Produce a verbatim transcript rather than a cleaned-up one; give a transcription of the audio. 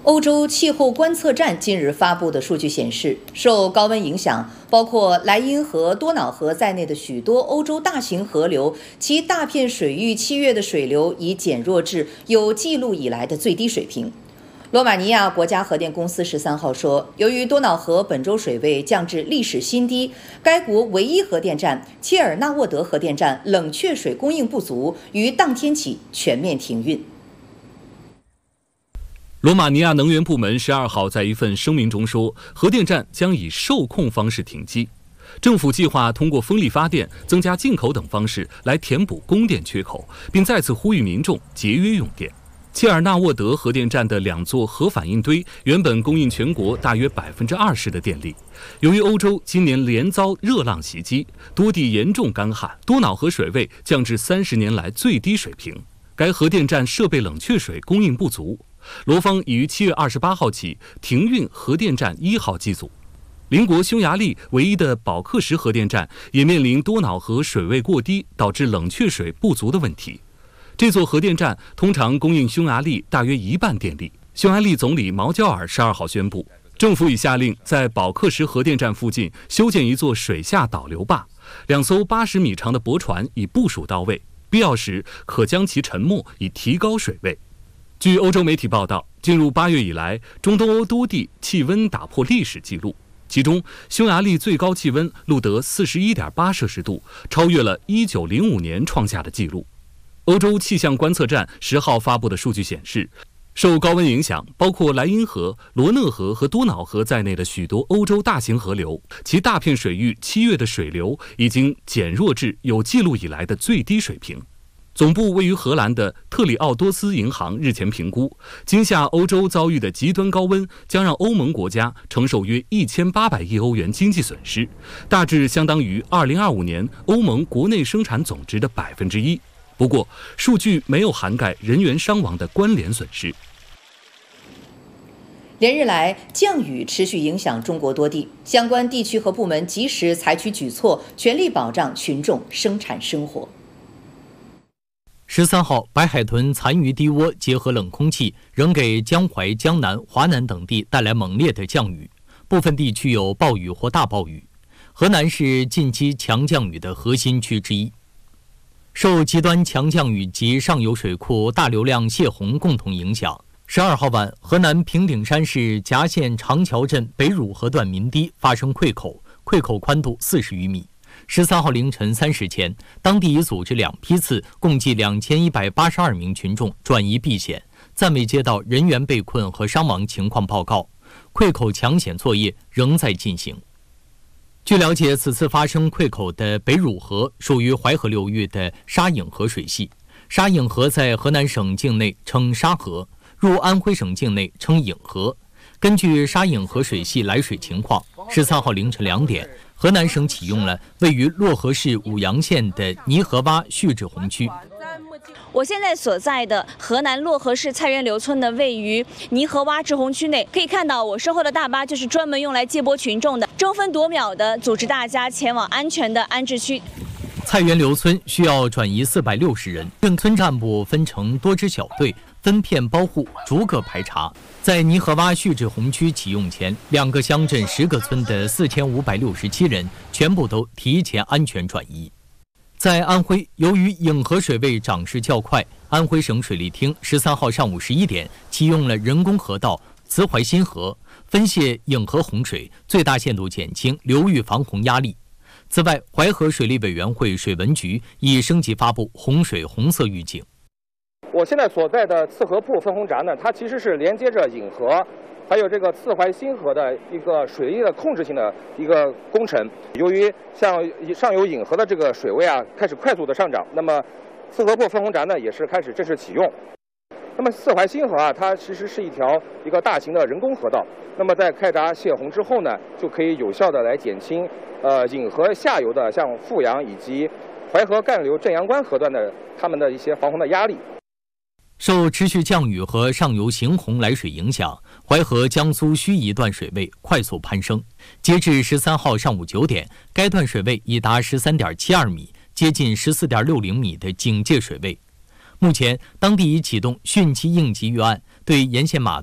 欧洲气候观测站近日发布的数据显示，受高温影响，包括莱茵河、多瑙河在内的许多欧洲大型河流，其大片水域七月的水流已减弱至有记录以来的最低水平。罗马尼亚国家核电公司十三号说，由于多瑙河本周水位降至历史新低，该国唯一核电站切尔纳沃德核电站冷却水供应不足，于当天起全面停运。 罗马尼亚能源部门十二号在一份声明中说，核电站将以受控方式停机。政府计划通过风力发电、增加进口等方式来填补供电缺口，并再次呼吁民众节约用电。切尔纳沃德核电站的两座核反应堆原本供应全国大约百分之二十的电力。由于欧洲今年连遭热浪袭击，多地严重干旱，多瑙河水位降至三十年来最低水平。该核电站设备冷却水供应不足。罗方已于七月二十八号起停运核电站一号机组。邻国匈牙利唯一的保克什核电站也面临多瑙河水位过低导致冷却水不足的问题。这座核电站通常供应匈牙利大约一半电力。匈牙利总理毛焦尔十二号宣布，政府已下令在保克什核电站附近修建一座水下导流坝，两艘八十米长的驳船已部署到位，必要时可将其沉没以提高水位。据欧洲媒体报道，进入八月以来，中东欧多地气温打破历史纪录，其中匈牙利最高气温录得 四十一点八摄氏度，超越了一九零五年创下的纪录。欧洲气象观测站十号发布的数据显示，受高温影响，包括莱茵河、罗讷河和多瑙河在内的许多欧洲大型河流，其大片水域七月的水流已经减弱至有记录以来的最低水平。总部位于荷兰的特里奥多斯银行日前评估，今夏欧洲遭遇的极端高温将让欧盟国家承受约一千八百亿欧元经济损失，大致相当于二零二五年欧盟国内生产总值的百分之一。不过，数据没有涵盖人员伤亡的关联损失。 连日来，降雨持续影响中国多地，相关地区和部门及时采取举措，全力保障群众生产生活。 十三号，白海豚残余低涡结合冷空气，仍给江淮、江南、华南等地带来猛烈的降雨，部分地区有暴雨或大暴雨。河南是近期强降雨的核心区之一。受极端强降雨及上游水库大流量泄洪共同影响，十二号晚，河南平顶山市夹县长桥镇北汝河段民堤发生溃口，溃口宽度四十余米。十三号凌晨三时前，当地已组织两批次，共计两千一百八十二名群众转移避险，暂未接到人员被困和伤亡情况报告。溃口抢险作业仍在进行。据了解，此次发生溃口的北汝河属于淮河流域的沙颍河水系。沙颍河在河南省境内称沙河，入安徽省境内称颍河。根据沙颍河水系来水情况，十三号凌晨两点，河南省启用了位于漯河市舞阳县的泥河洼蓄滞洪区。 我现在所在的河南漯河市菜园刘村的位于泥河洼滞洪区内，可以看到我身后的大巴就是专门用来接驳群众的，争分夺秒的组织大家前往安全的安置区。 菜园刘村需要转移四百六十人，镇村干部分成多支小队，分片包户，逐个排查。在泥河洼蓄滞洪区启用前，两个乡镇十个村的四千五百六十七人全部都提前安全转移。在安徽，由于颍河水位涨势较快，安徽省水利厅十三号上午十一点启用了人工河道慈淮新河，分泄颍河洪水，最大限度减轻流域防洪压力。此外，淮河水利委员会水文局已升级发布洪水红色预警。 我现在所在的刺河铺分洪闸呢，它其实是连接着颍河还有这个刺淮新河的一个水利的控制性的一个工程。由于像上游颍河的这个水位啊开始快速的上涨，那么刺河铺分洪闸呢也是开始正式启用。那么刺淮新河啊，它其实是一条一个大型的人工河道。那么在开闸泄洪之后呢，就可以有效的来减轻呃颍河下游的像富阳以及淮河干流镇阳关河段的他们的一些防洪的压力。 受持续降雨和上游行洪来水影响，淮河江苏盱眙段水位快速攀升。截至十三号上午九点，该段水位已达十三点七二米，接近十四点六零米的警戒水位。目前，当地已启动汛期应急预案，对沿线码